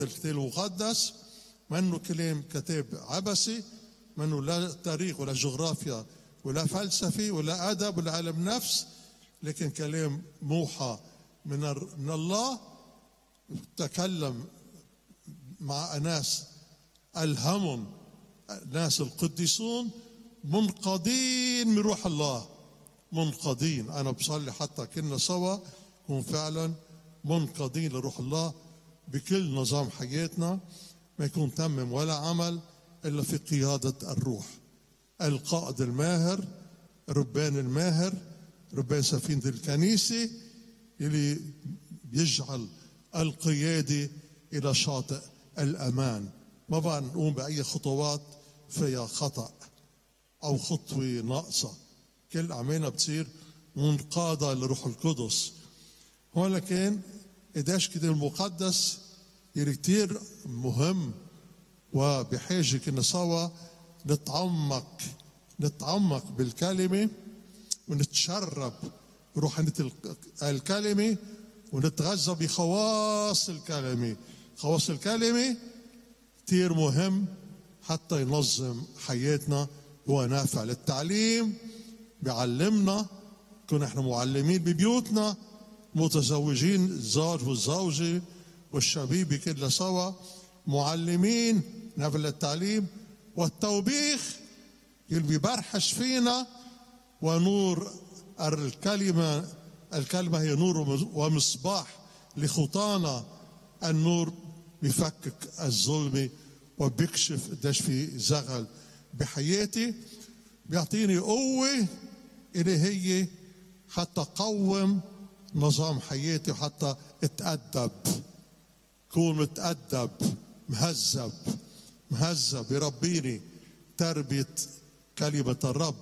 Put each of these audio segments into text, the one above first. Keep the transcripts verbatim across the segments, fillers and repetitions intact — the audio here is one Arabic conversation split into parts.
الكتاب المقدس منه كلام كتاب عبسي، منه لا تاريخ ولا جغرافيا ولا فلسفي ولا أدب ولا علم نفس، لكن كلام موحى من من الله. تكلم مع ناس ألهمهم، ناس القديسون منقادين من روح الله، منقادين. أنا بصلي حتى كنا سوا نكون فعلا منقادين لروح الله بكل نظام حياتنا، ما يكون تمم ولا عمل إلا في قيادة الروح. القائد الماهر، ربان الماهر، ربان سفينة الكنيسة اللي يجعل القيادة إلى شاطئ الأمان. ما بقى نقوم بأي خطوات فيها خطأ أو خطوة ناقصة، كل أعمالنا بتصير منقادة لروح القدس. هون لكن قداش كده المقدس يلي كتير مهم، وبحاجة كنا سوا نتعمق نتعمق بالكلمة ونتشرب روحانية الكلمة ونتغذى بخواص الكلمة. خواص الكلمة كتير مهم حتى ينظم حياتنا، هو نافع للتعليم، بيعلمنا. كنا احنا معلمين ببيوتنا، متزوجين الزوج والزوجة والشبيبة كلها سوا معلمين، نافع للتعليم والتوبيخ اللي بيبرحش فينا. ونور الكلمة، الكلمة هي نور ومصباح لخطانا. النور بيفكك الظلمة وبيكشف قديش في زغل بحياتي، بيعطيني قوة اللي هي حتى قوم نظام حياتي وحتى اتأدب، كون متأدب مهذب مهذب يربيني تربية كلمة الرب.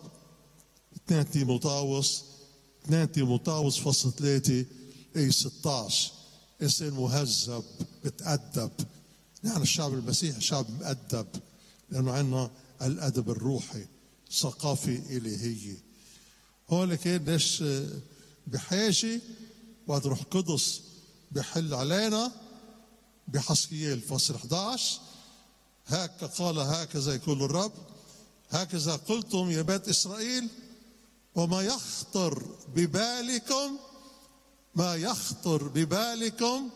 اثنين تيموثاوس اثنين تيموثاوس فصل ثلاثة اي ستة عشر، انسان مهذب متأدب. نحن الشعب المسيحي شعب مؤدب لأنه عندنا الأدب الروحي، ثقافة إلهية. هون لكن ليش بحاجة وقت روح قدس بحل علينا. بحسقيال فصل أحد عشر هكذا قال هكذا يقول الرب، هكذا قلتم يا بيت إسرائيل، وما يخطر ببالكم ما يخطر ببالكم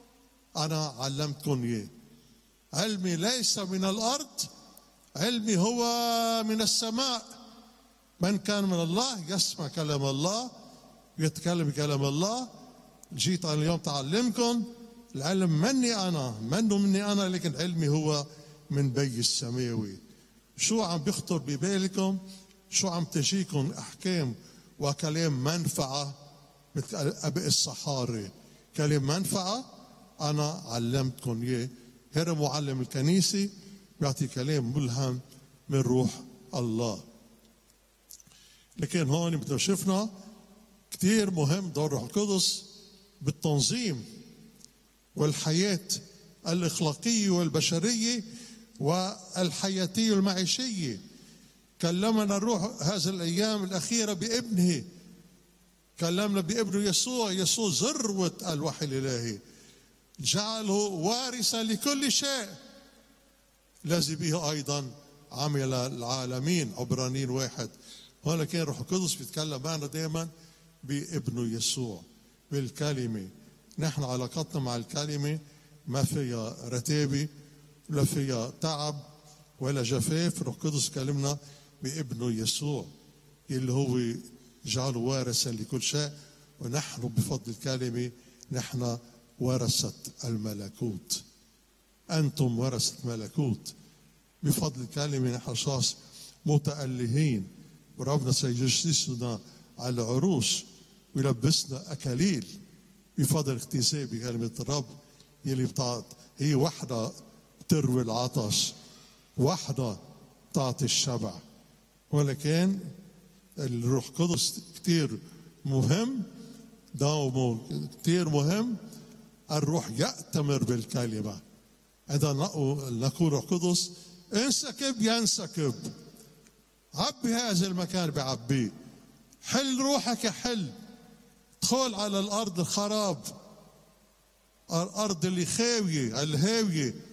أنا علمتكم إياه. علمي ليس من الأرض، علمي هو من السماء. من كان من الله يسمع كلام الله، يتكلم كلام الله. جيت أنا اليوم تعلمكم، العلم مني أنا، منه مني أنا، لكن علمي هو من بي السماوي. شو عم بيخطر ببالكم؟ شو عم تجيكم أحكام وكلام منفعة مثل أبي الصحاري؟ كلام منفعة أنا علمتكم إياه. هذا معلم الكنيسة بيعطي كلام ملهم من روح الله. لكن هون مثل شفنا كتير مهم دور روح القدس بالتنظيم والحياة الإخلاقية والبشرية والحياتية والمعيشية. كلمنا الروح هذه الأيام الأخيرة بابنه، كلمنا بابنه يسوع. يسوع ذروة الوحي الإلهي، جعله وارثا لكل شيء الذي به أيضا عمل العالمين. عبرانيين واحد. ولكن روح القدس بيتكلم معنا دائما بابنه يسوع، بالكلمة. نحن علاقتنا مع الكلمة ما فيها رتابة ولا فيها تعب ولا جفاف. روح القدس كلمنا بابنه يسوع اللي هو جعله وارثا لكل شيء، ونحن بفضل الكلمة نحن ورثة الملكوت. أنتم ورثة ملكوت بفضل الكلمة. نحن أشخاص متألهين، وربنا سيجلسنا على العروش ويلبسنا أكاليل بفضل اكتساب كلمة الرب يلي بتاعت هي وحدة تروي العطش، وحدة تعطي الشبع. ولكن الروح القدس كتير مهم، دومه كتير مهم. الروح يأتمر بالكلمة. إذا نقول روح القدس انسكب ينسكب، عبي هذا المكان بعبيه، حل روحك حل، ادخل على الأرض الخراب، الأرض اللي خاوية الهاوية